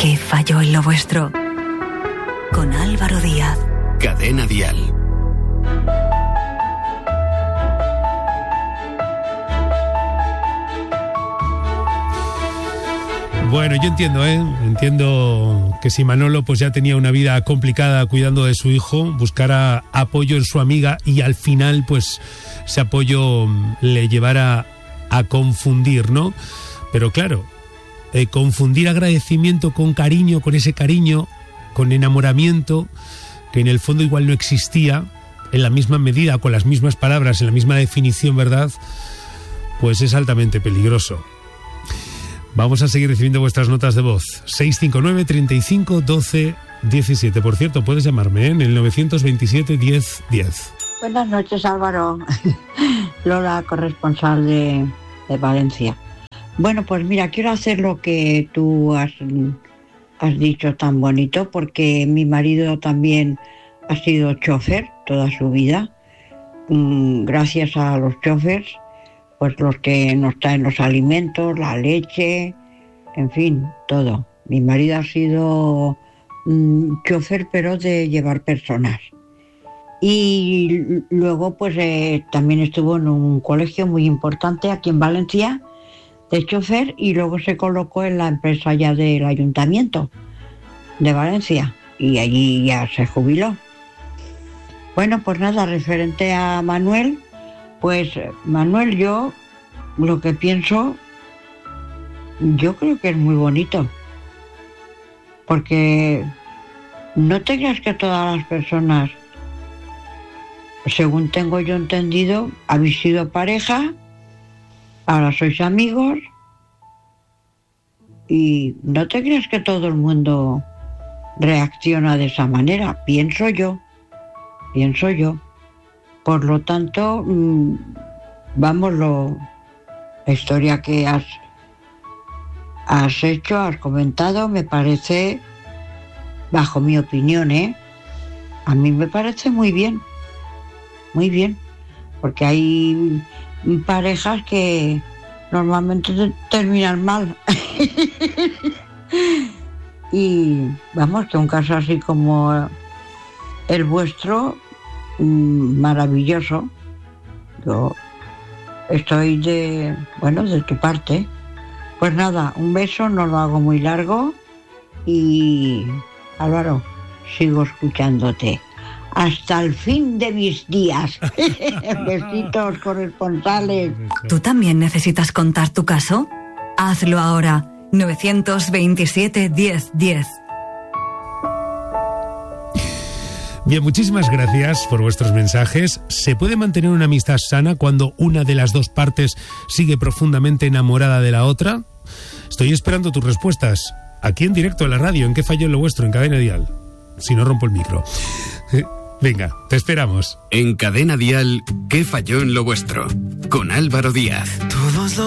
¿Qué falló en lo vuestro? Con Álvaro Díaz. Cadena Dial. Bueno, yo entiendo que si Manolo pues ya tenía una vida complicada cuidando de su hijo, buscara apoyo en su amiga y al final pues ese apoyo le llevara a confundir, ¿no? Pero claro, confundir agradecimiento con cariño, con ese cariño, con enamoramiento, que en el fondo igual no existía en la misma medida, con las mismas palabras, en la misma definición, ¿verdad? Pues es altamente peligroso. Vamos a seguir recibiendo vuestras notas de voz. 659 35 12 17. Por cierto, puedes llamarme en el 927 10 10. Buenas noches, Álvaro. Lola, corresponsal de Valencia. Bueno, pues mira, quiero hacer lo que tú has dicho tan bonito, porque mi marido también ha sido chofer toda su vida. Gracias a los chofers, pues los que nos traen los alimentos, la leche, en fin, todo. Mi marido ha sido chofer, pero de llevar personas. Y luego pues también estuvo en un colegio muy importante aquí en Valencia, de chofer, y luego se colocó en la empresa ya del ayuntamiento de Valencia, y allí ya se jubiló. Bueno, pues nada, referente a Manuel, pues Manuel, yo lo que pienso, yo creo que es muy bonito, porque no te creas que todas las personas, según tengo yo entendido, habéis sido pareja, ahora sois amigos, y no te creas que todo el mundo reacciona de esa manera, pienso yo. Por lo tanto, la historia que has hecho, has comentado, me parece, bajo mi opinión, a mí me parece muy bien, porque hay parejas que normalmente terminan mal. Y vamos, que un caso así como el vuestro, maravilloso. Yo estoy de tu parte. Pues nada, un beso, no lo hago muy largo, y Álvaro, sigo escuchándote hasta el fin de mis días. Besitos, corresponsales. ¿Tú también necesitas contar tu caso? Hazlo ahora. 927 10 10. Bien, muchísimas gracias por vuestros mensajes. ¿Se puede mantener una amistad sana cuando una de las dos partes sigue profundamente enamorada de la otra? Estoy esperando tus respuestas aquí en directo en la radio. ¿En qué falló en lo vuestro? En Cadena Dial. Si no, rompo el micro. Venga, te esperamos. En Cadena Dial, ¿qué falló en lo vuestro? Con Álvaro Díaz.